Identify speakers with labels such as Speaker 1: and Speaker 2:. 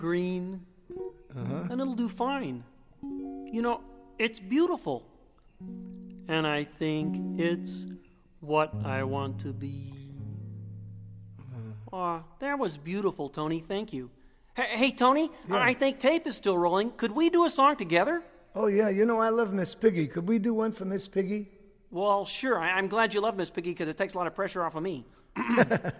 Speaker 1: green, and it'll do fine. You know, it's beautiful. And I think it's what I want to be. Oh, that was beautiful, Tony. Thank you. Hey, Tony,
Speaker 2: Yeah.
Speaker 1: I think tape is still rolling. Could we do a song together?
Speaker 2: Oh, yeah, you know I love Miss Piggy. Could we do one for Miss Piggy?
Speaker 1: Well, sure. I'm glad you love Miss Piggy because it takes a lot of pressure off of me.